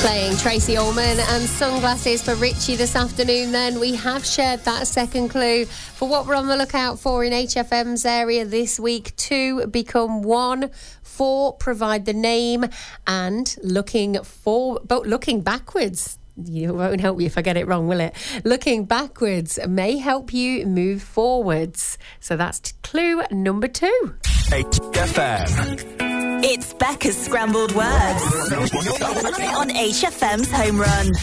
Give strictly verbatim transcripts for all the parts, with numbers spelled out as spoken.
Playing Tracy Ullman and Sunglasses for Richie this afternoon. Then we have shared that second clue for what we're on the lookout for in H F M's area this week. Two become one. Four provide the name, and looking for but looking backwards. You won't help you if I get it wrong, will it? Looking backwards may help you move forwards. So that's t- clue number two. H F M. It's Becca's Scrambled Words on H F M's Home Run.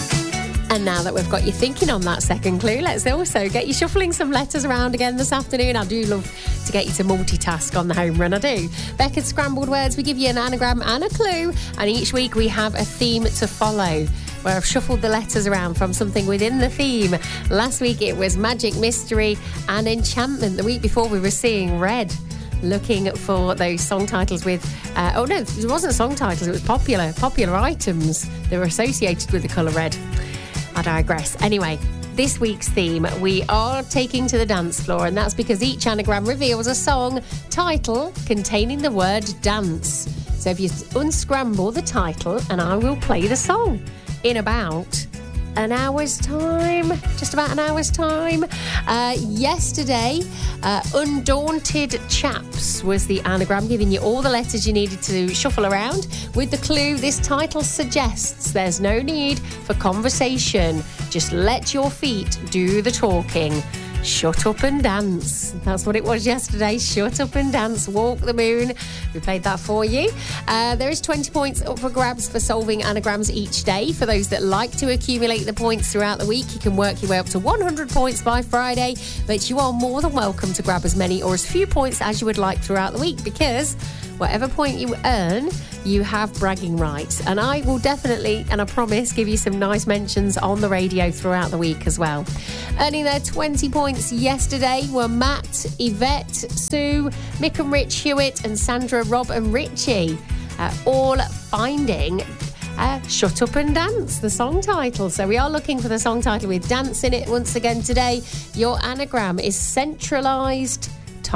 And now that we've got you thinking on that second clue, let's also get you shuffling some letters around again this afternoon. I do love to get you to multitask on the Home Run, I do. Becca's Scrambled Words, we give you an anagram and a clue, and each week we have a theme to follow, where I've shuffled the letters around from something within the theme. Last week it was magic, mystery and enchantment. The week before we were seeing red. Looking for those song titles with, uh, oh no, it wasn't song titles, it was popular, popular items that were associated with the colour red. I digress. Anyway, this week's theme, we are taking to the dance floor, and that's because each anagram reveals a song title containing the word dance. So if you unscramble the title, and I will play the song in about an hour's time, just about an hour's time. Uh, yesterday, uh, Undaunted Chaps was the anagram, giving you all the letters you needed to shuffle around. With the clue, this title suggests there's no need for conversation. Just let your feet do the talking. Shut up and dance. That's what it was yesterday. Shut up and dance. Walk the moon. We played that for you. Uh, there is twenty points up for grabs for solving anagrams each day. For those that like to accumulate the points throughout the week, you can work your way up to one hundred points by Friday. But you are more than welcome to grab as many or as few points as you would like throughout the week, because whatever point you earn, you have bragging rights. And I will definitely, and I promise, give you some nice mentions on the radio throughout the week as well. Earning their twenty points yesterday were Matt, Yvette, Sue, Mick and Rich, Hewitt and Sandra, Rob and Richie, uh, all finding uh, Shut Up and Dance, the song title. So we are looking for the song title with dance in it once again today. Your anagram is centralised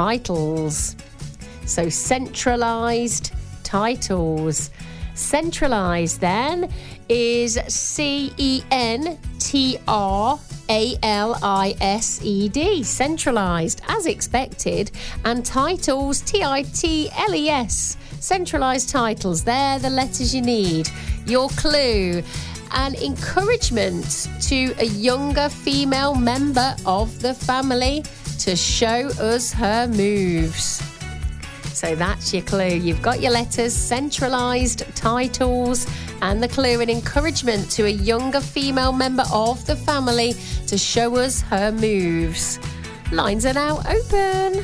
titles. So centralised titles. Centralised then is C E N T R A L I S E D. Centralised, as expected. And titles, T I T L E S. Centralised titles. They're the letters you need. Your clue: an encouragement to a younger female member of the family to show us her moves. So that's your clue. You've got your letters, centralised titles, and the clue: an encouragement to a younger female member of the family to show us her moves. Lines are now open.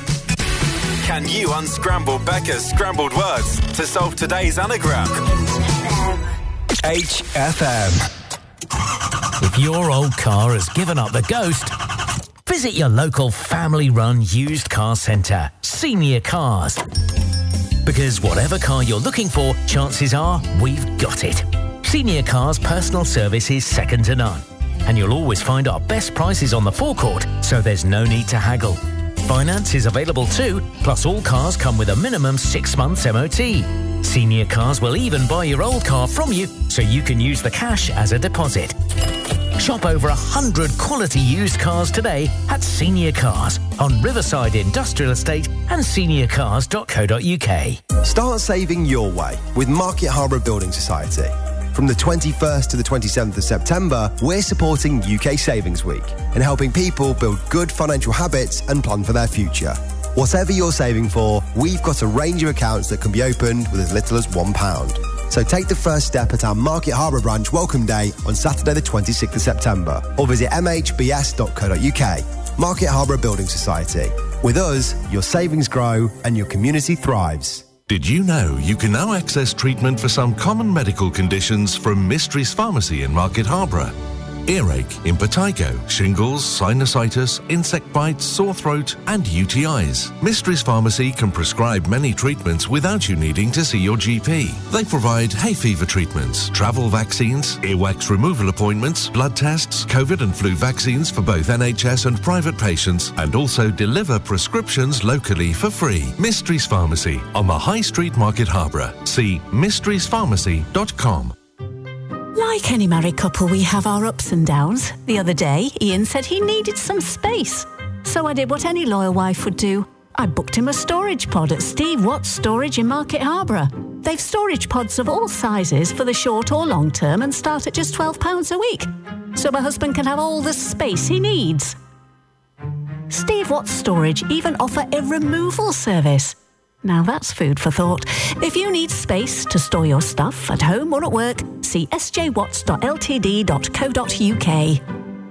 Can you unscramble Becca's scrambled words to solve today's anagram? H F M. If your old car has given up the ghost, visit your local family-run used car centre, Senior Cars. Because whatever car you're looking for, chances are we've got it. Senior Cars' personal service is second to none. And you'll always find our best prices on the forecourt, so there's no need to haggle. Finance is available too, plus all cars come with a minimum six months M O T. Senior Cars will even buy your old car from you, so you can use the cash as a deposit. Shop over one hundred quality used cars today at Senior Cars on Riverside Industrial Estate and senior cars dot co dot uk. Start saving your way with Market Harbour Building Society. From the twenty-first to the twenty-seventh of September, we're supporting U K Savings Week and helping people build good financial habits and plan for their future. Whatever you're saving for, we've got a range of accounts that can be opened with as little as one pound. So take the first step at our Market Harbour branch welcome day on Saturday the twenty-sixth of September, or visit m h b s dot co dot uk. Market Harbour Building Society. With us, your savings grow and your community thrives. Did you know you can now access treatment for some common medical conditions from Mysteries Pharmacy in Market Harbour? Earache, impetigo, shingles, sinusitis, insect bites, sore throat and U T Is. Mysteries Pharmacy can prescribe many treatments without you needing to see your G P. They provide hay fever treatments, travel vaccines, earwax removal appointments, blood tests, COVID and flu vaccines for both N H S and private patients, and also deliver prescriptions locally for free. Mysteries Pharmacy on the High Street, Market Harbour. See mysteries pharmacy dot com. Like any married couple, we have our ups and downs. The other day, Ian said he needed some space. So I did what any loyal wife would do. I booked him a storage pod at Steve Watts Storage in Market Harborough. They've storage pods of all sizes for the short or long term and start at just twelve pounds a week. So my husband can have all the space he needs. Steve Watts Storage even offer a removal service. Now that's food for thought. If you need space to store your stuff at home or at work, see s j watts dot l t d dot co dot u k.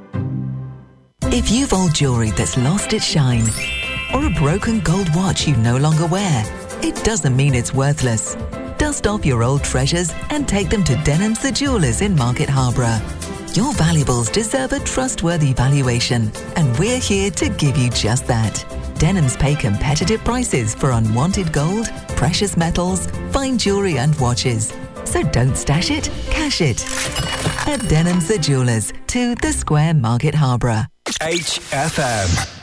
If you've old jewellery that's lost its shine, or a broken gold watch you no longer wear, it doesn't mean it's worthless. Dust off your old treasures and take them to Denham's the Jewellers in Market Harborough. Your valuables deserve a trustworthy valuation, and we're here to give you just that. Denham's pay competitive prices for unwanted gold, precious metals, fine jewellery and watches. So don't stash it, cash it. At Denham's the Jewellers, to the Square, Market Harborough. H F M.